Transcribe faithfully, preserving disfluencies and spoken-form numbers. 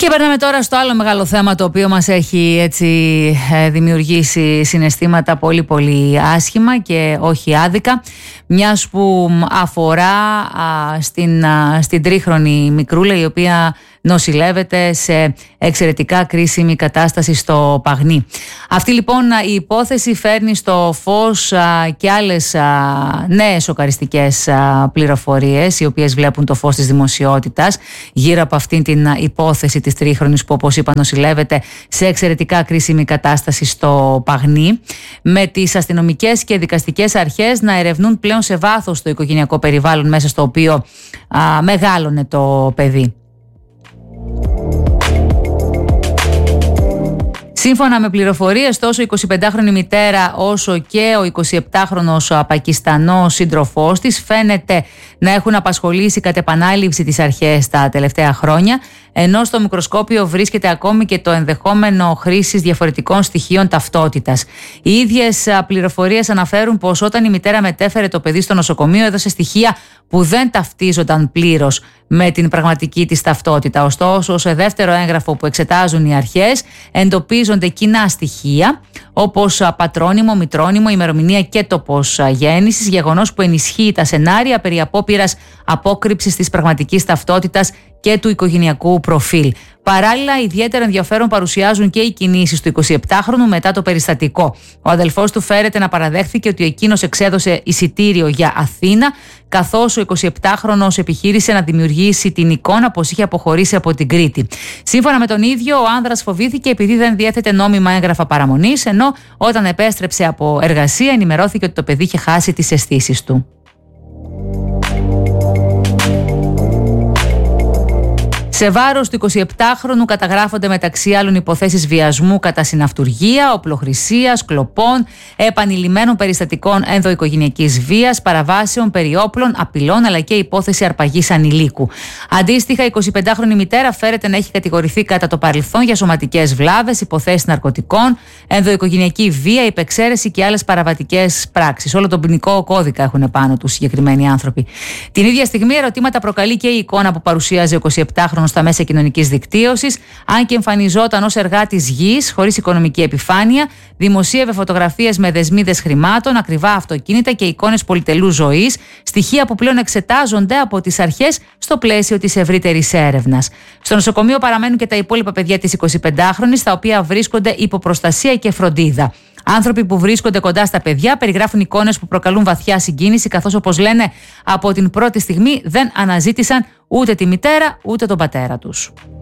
Και περνάμε τώρα στο άλλο μεγάλο θέμα, το οποίο μας έχει έτσι δημιουργήσει συναισθήματα πολύ πολύ άσχημα και όχι άδικα, μιας που αφορά α, στην, α, στην τρίχρονη μικρούλα, η οποία νοσηλεύεται σε εξαιρετικά κρίσιμη κατάσταση στο Παγνί. Αυτή λοιπόν η υπόθεση φέρνει στο φως α, και άλλες α, νέες σοκαριστικές α, πληροφορίες, οι οποίες βλέπουν το φως της δημοσιότητας γύρω από αυτήν την α, υπόθεση της τρίχρονης, που όπως είπα νοσηλεύεται σε εξαιρετικά κρίσιμη κατάσταση στο Παγνί, με τις αστυνομικές και δικαστικές αρχές να ερευνούν πλέον σε βάθος το οικογενειακό περιβάλλον μέσα στο οποίο α, μεγάλωνε το παιδί. Σύμφωνα με πληροφορίες, τόσο η εικοσιπεντάχρονη μητέρα όσο και ο εικοσιεπτάχρονος Πακιστανός σύντροφός της φαίνεται να έχουν απασχολήσει κατ' επανάληψη τις αρχές τα τελευταία χρόνια, ενώ στο μικροσκόπιο βρίσκεται ακόμη και το ενδεχόμενο χρήσης διαφορετικών στοιχείων ταυτότητας. Οι ίδιες πληροφορίες αναφέρουν πως όταν η μητέρα μετέφερε το παιδί στο νοσοκομείο, έδωσε στοιχεία που δεν ταυτίζονταν πλήρως με την πραγματική της ταυτότητα. Ωστόσο, σε δεύτερο έγγραφο που εξετάζουν οι αρχές, εντοπίζονται κοινά στοιχεία, όπως πατρόνυμο, μητρόνυμο, ημερομηνία και τόπος γέννησης, γεγονός που ενισχύει τα σενάρια περί απόπειρας απόκρυψης της πραγματικής ταυτότητας και του οικογενειακού προφίλ. Παράλληλα, ιδιαίτερο ενδιαφέρον παρουσιάζουν και οι κινήσεις του εικοσιεπτάχρονου μετά το περιστατικό. Ο αδελφός του φέρεται να παραδέχθηκε ότι εκείνος εξέδωσε εισιτήριο για Αθήνα, καθώς ο εικοσιεπτάχρονος επιχείρησε να δημιουργήσει την εικόνα πως είχε αποχωρήσει από την Κρήτη. Σύμφωνα με τον ίδιο, ο άνδρας φοβήθηκε επειδή δεν διέθετε νόμιμα έγγραφα παραμονής, ενώ όταν επέστρεψε από εργασία ενημερώθηκε ότι το παιδί είχε χάσει τις αισθήσεις του. Σε βάρος του εικοσιεπτάχρονου καταγράφονται μεταξύ άλλων υποθέσεις βιασμού κατά συναυτουργία, οπλοχρησίας, κλοπών, επανειλημμένων περιστατικών ενδοοικογενειακής βίας, παραβάσεων περί όπλων, απειλών, αλλά και υπόθεση αρπαγής ανηλίκου. Αντίστοιχα, η εικοσιπεντάχρονη μητέρα φέρεται να έχει κατηγορηθεί κατά το παρελθόν για σωματικές βλάβες, υποθέσεις ναρκωτικών, ενδοοικογενειακή βία, υπεξαίρεση και άλλες παραβατικές πράξεις. Όλο τον ποινικό κώδικα έχουν πάνω τους συγκεκριμένοι άνθρωποι. Την ίδια στιγμή, ερωτήματα προκαλεί και η εικόνα που παρουσίαζε ο εικοσιεπτάχρονος στα μέσα κοινωνικής δικτύωσης, αν και εμφανιζόταν ως εργάτης γης, χωρίς οικονομική επιφάνεια, δημοσίευε φωτογραφίες με δεσμίδες χρημάτων, ακριβά αυτοκίνητα και εικόνες πολυτελούς ζωής, στοιχεία που πλέον εξετάζονται από τις αρχές στο πλαίσιο της ευρύτερης έρευνας. Στο νοσοκομείο παραμένουν και τα υπόλοιπα παιδιά της εικοσιπεντάχρονης, τα οποία βρίσκονται υπό προστασία και φροντίδα. Άνθρωποι που βρίσκονται κοντά στα παιδιά περιγράφουν εικόνες που προκαλούν βαθιά συγκίνηση, καθώς, όπως λένε, από την πρώτη στιγμή δεν αναζήτησαν ούτε τη μητέρα ούτε τον πατέρα τους.